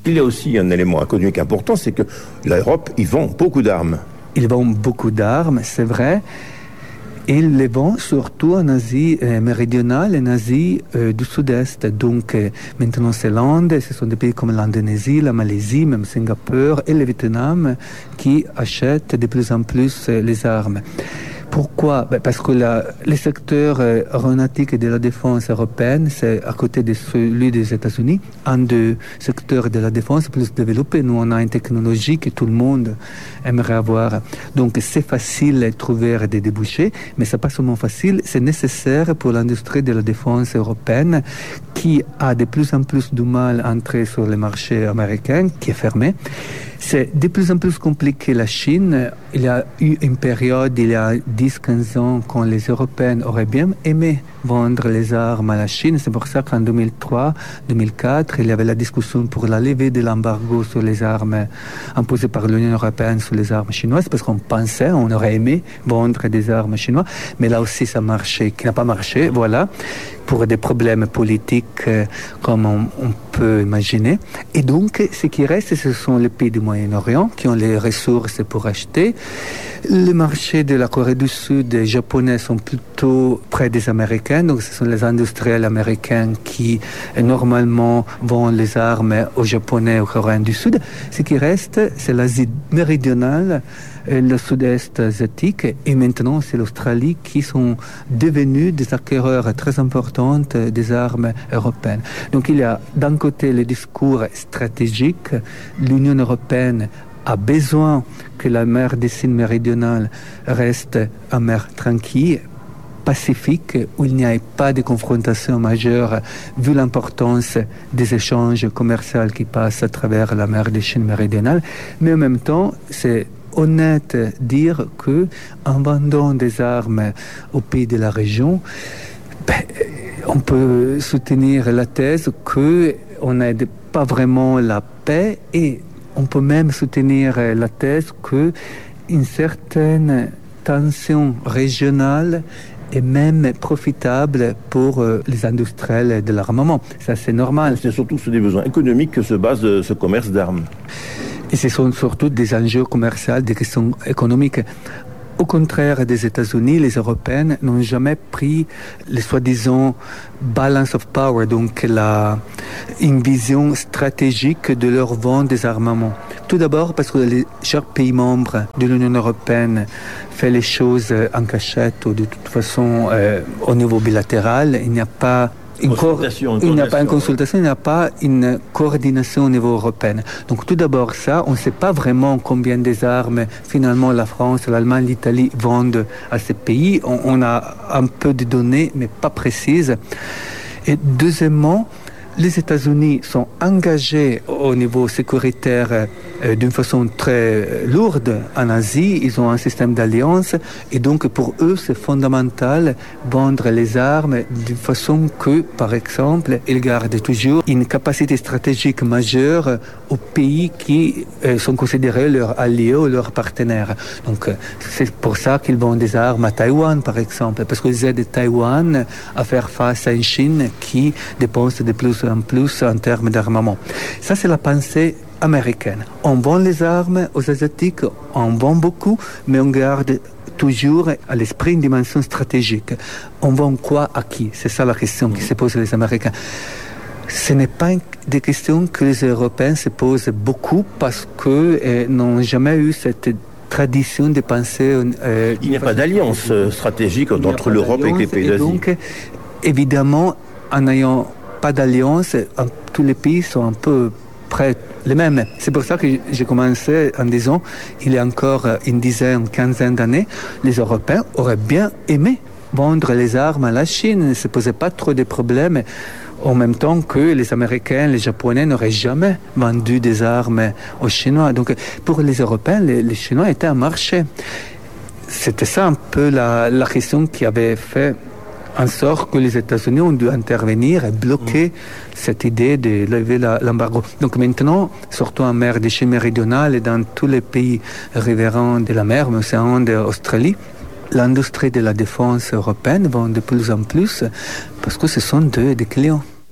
Il y a aussi un élément économique important, c'est que l'Europe, ils vendent beaucoup d'armes. Ils vendent beaucoup d'armes, c'est vrai. Ils les vendent surtout en Asie méridionale et en Asie du Sud-Est. Donc maintenant c'est l'Inde, ce sont des pays comme l'Indonésie, la Malaisie, même Singapour et le Vietnam qui achètent de plus en plus les armes. Pourquoi? Parce que le secteur aéronautique et de la défense européenne, c'est à côté de celui des États-Unis, un des secteurs de la défense plus développé. Nous, on a une technologie que tout le monde aimerait avoir. Donc, c'est facile de trouver des débouchés, mais c'est pas seulement facile, c'est nécessaire pour l'industrie de la défense européenne qui a de plus en plus de mal à entrer sur le marché américain, qui est fermé. C'est de plus en plus compliqué la Chine. Il y a eu une période, il y a 10-15 ans, quand les Européens auraient bien aimé vendre les armes à la Chine. C'est pour ça qu'en 2003-2004, il y avait la discussion pour la levée de l'embargo sur les armes imposées par l'Union européenne sur les armes chinoises, parce qu'on pensait, on aurait aimé vendre des armes chinoises. Mais là aussi, ça marchait, qui n'a pas marché, voilà, pour des problèmes politiques comme on peut imaginer. Et donc, ce qui reste, ce sont les pays du Moyen-Orient qui ont les ressources pour acheter. Le marché de la Corée du Sud et japonais sont plutôt près des Américains, donc ce sont les industriels américains qui normalement vendent les armes aux Japonais et aux Coréens du Sud. Ce qui reste, c'est l'Asie méridionale, le sud-est asiatique et maintenant c'est l'Australie qui sont devenus des acquéreurs très importants des armes européennes. Donc il y a d'un côté le discours stratégique, l'Union européenne a besoin que la mer des Cygnes méridionale reste une mer tranquille, pacifique, où il n'y ait pas de confrontation majeure, vu l'importance des échanges commerciaux qui passent à travers la mer des Cygnes méridionale. Mais en même temps, c'est honnête dire que en vendant des armes aux pays de la région, on peut soutenir la thèse qu'on n'aide pas vraiment la paix et on peut même soutenir la thèse qu'une certaine tension régionale est même profitable pour les industriels de l'armement. Ça, c'est normal. C'est surtout sur des besoins économiques que se base ce commerce d'armes. Et ce sont surtout des enjeux commerciaux, des questions économiques. Au contraire des États-Unis, les Européens n'ont jamais pris le soi-disant balance of power, donc une vision stratégique de leur vente des armements. Tout d'abord parce que chaque pays membre de l'Union européenne fait les choses en cachette ou de toute façon au niveau bilatéral. Il n'y a pas une consultation, il n'y a pas une coordination au niveau européen. Donc tout d'abord ça, on ne sait pas vraiment combien des armes finalement la France, l'Allemagne, l'Italie vendent à ces pays. On a un peu de données, mais pas précises. Et deuxièmement, les États-Unis sont engagés au niveau sécuritaire d'une façon très lourde en Asie. Ils ont un système d'alliance et donc pour eux, c'est fondamental vendre les armes d'une façon que, par exemple, ils gardent toujours une capacité stratégique majeure aux pays qui sont considérés leurs alliés ou leurs partenaires. Donc c'est pour ça qu'ils vendent des armes à Taïwan, par exemple, parce qu'ils aident Taïwan à faire face à une Chine qui dépense de plus en plus en termes d'armement. Ça, c'est la pensée américaine. On vend les armes aux Asiatiques, on vend beaucoup, mais on garde toujours à l'esprit une dimension stratégique. On vend quoi à qui? C'est ça la question qui se pose les Américains. Ce n'est pas des questions que les Européens se posent beaucoup parce qu'ils n'ont jamais eu cette tradition de penser... il n'y a pas d'alliance stratégique entre l'Europe et les pays d'Asie. Donc, évidemment, en n'ayant pas d'alliance, tous les pays sont un peu près les mêmes. C'est pour ça que j'ai commencé en disant, il y a encore une quinzaine d'années, les Européens auraient bien aimé vendre les armes à la Chine. Il ne se posait pas trop de problèmes. En même temps que les Américains, les Japonais n'auraient jamais vendu des armes aux Chinois. Donc pour les Européens, les Chinois étaient un marché. C'était ça un peu la question qui avait fait en sorte que les États-Unis ont dû intervenir et bloquer cette idée de lever l'embargo. Donc maintenant, surtout en mer des Cygnes méridionale et dans tous les pays riverains de la mer, mais océan d'Australie, l'industrie de la défense européenne vend de plus en plus parce que ce sont des clients.